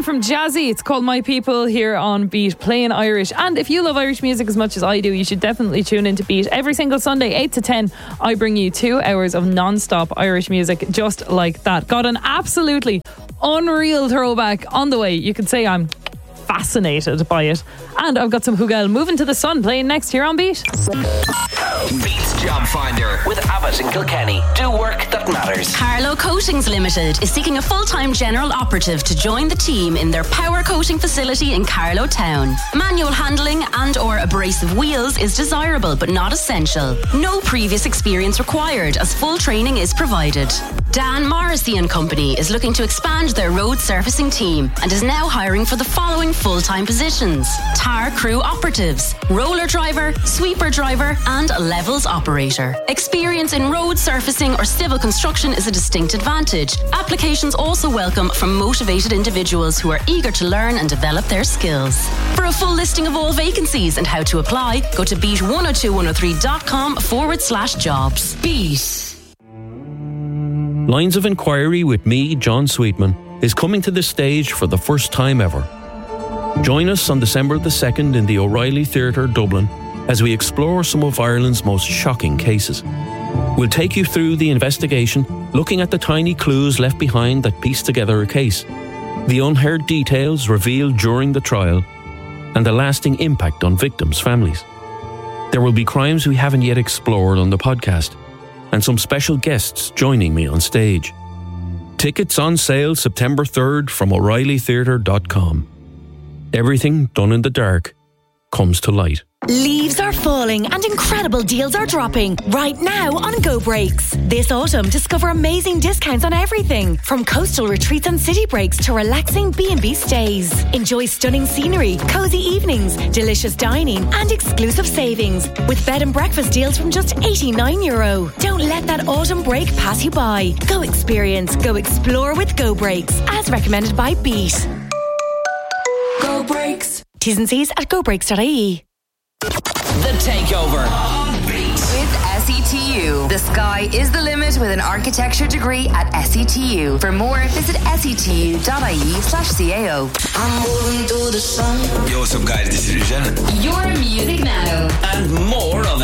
from Jazzy. It's called My People here on Beat, playing Irish. And if you love Irish music as much as I do, you should definitely tune into Beat. Every single Sunday, 8 to 10, I bring you 2 hours of non-stop Irish music just like that. Got an absolutely unreal throwback on the way. You could say I'm fascinated by it. And I've got some Hugel, Moving to the Sun, playing next here on Beat. Beat's Job Finder with Abbott and Kilkenny. Do work that matters. Carlow Coatings Limited is seeking a full-time general operative to join the team in their power coating facility in Carlow Town. Manual handling and or abrasive wheels is desirable but not essential. No previous experience required as full training is provided. Dan Morrissey and Company is looking to expand their road surfacing team and is now hiring for the following full-time positions: tar crew operatives, roller driver, sweeper driver and levels operator. Experience in road surfacing or civil construction is a distinct advantage. Applications also welcome from motivated individuals who are eager to learn and develop their skills. For a full listing of all vacancies and how to apply, go to beat102103.com/jobs. Beat. Lines of Inquiry with me, John Sweetman, is coming to the stage for the first time ever. Join us on December the 2nd in the O'Reilly Theatre, Dublin, as we explore some of Ireland's most shocking cases. We'll take you through the investigation, looking at the tiny clues left behind that piece together a case, the unheard details revealed during the trial, and the lasting impact on victims' families. There will be crimes we haven't yet explored on the podcast, and some special guests joining me on stage. Tickets on sale September 3rd from O'ReillyTheatre.com. Everything done in the dark comes to light. Leaves are falling and incredible deals are dropping right now on Go Breaks. This autumn, discover amazing discounts on everything from coastal retreats and city breaks to relaxing B&B stays. Enjoy stunning scenery, cozy evenings, delicious dining and exclusive savings with bed and breakfast deals from just €89. Don't let that autumn break pass you by. Go experience, go explore with Go Breaks, as recommended by Beat. Go Breaks. T's and C's at gobreaks.ie. The Takeover. With SETU. The sky is the limit with an architecture degree at SETU. For more, visit setu.ie/CAO. I'm moving through the sun. Yo, what's up, guys? This is Regina. Your music now. And more of it.